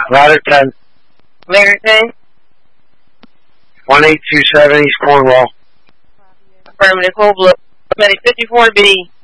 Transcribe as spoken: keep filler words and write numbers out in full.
Ladder ten. Ladder ten. one eight two seven East Cornwall. Affirmative, Cold Blood. Medic fifty-four B.